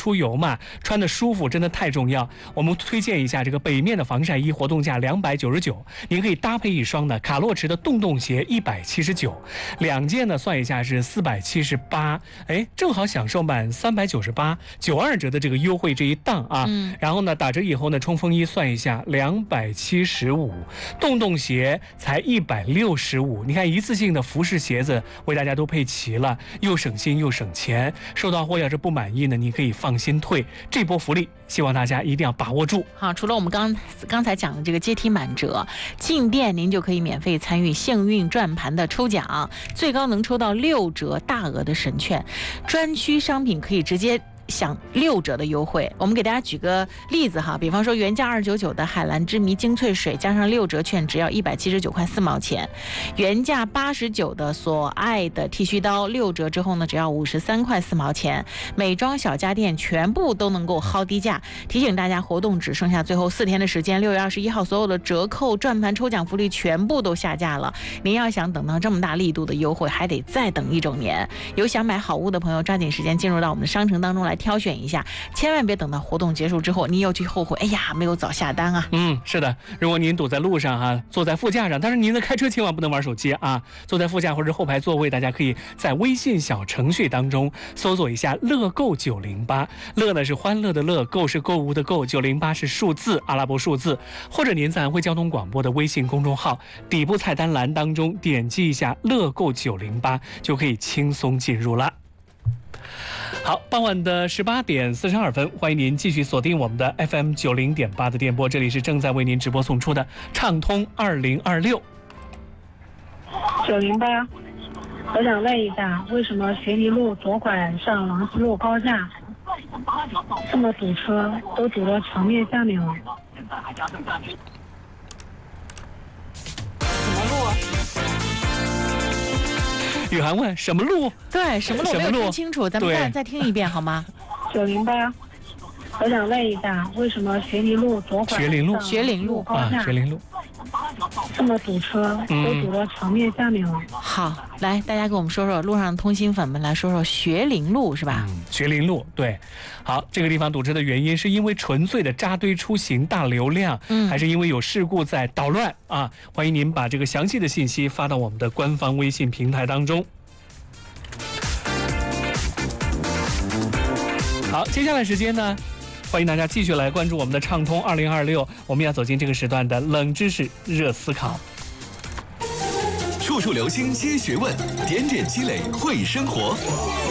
出游嘛，穿的舒服真的太重要。我们推荐一下这个北面的防晒衣，活动价299，您可以搭配一双的卡洛驰的洞鞋179，两件呢算一下是478，正好享受满398，92折的这个优惠这一档啊。然后呢打折以后呢，冲锋衣算一下275，洞鞋才165。你看一次性的服饰鞋子为大家都配齐了，又省心又省钱。收到货要是不满意呢，你可以放心退。这波福利希望大家一定要把握住。 好，除了我们刚才讲的这个阶梯满折，进店您就可以免费参与幸运转盘的抽奖，最高能抽到6折大额的神券，专区商品可以直接享6折的优惠。我们给大家举个例子哈，比方说原价299的海蓝之谜精粹水加上6折券只要179块4毛钱，原价89的所爱的剃须刀6折之后呢，只要53块4毛钱。美妆小家电全部都能够薅低价。提醒大家，活动只剩下最后4天的时间，6月21号所有的折扣转盘抽奖福利全部都下架了。您要想等到这么大力度的优惠，还得再等1整年。有想买好物的朋友，抓紧时间进入到我们的商城当中来挑选一下，千万别等到活动结束之后你又去后悔，哎呀没有早下单啊。 是的，如果您堵在路上哈，坐在副驾上，但是您的开车千万不能玩手机啊。坐在副驾或者后排座位，大家可以在微信小程序当中搜索一下乐购908，乐呢是欢乐的乐，购是购物的购，908是数字，阿拉伯数字。或者您在安徽交通广播的微信公众号底部菜单栏当中点击一下乐购908，就可以轻松进入了。好，傍晚的18点42分，欢迎您继续锁定我们的 FM 90.8的电波，这里是正在为您直播送出的畅通2026。 908，我想问一下，为什么学泥路左拐上王溪路高架这么堵车，都堵到墙面下面了？ 什么路啊？ 雨涵问什么路？ 对，什么路没有听清楚，咱们再听一遍好吗 ？908，我想问一下，为什么学泥路左拐学林路高架学林路这么堵车，都堵到墙面下面了？ 好，来大家跟我们说说，路上通心粉们来说说学林路是吧？ 学林路，对。好，这个地方堵车的原因是因为纯粹的扎堆出行大流量，还是因为有事故在捣乱啊？欢迎您把这个详细的信息发到我们的官方微信平台当中。好，接下来时间呢，欢迎大家继续来关注我们的畅通2026，我们要走进这个时段的冷知识热思考。 处处留心接学问，点点积累会生活。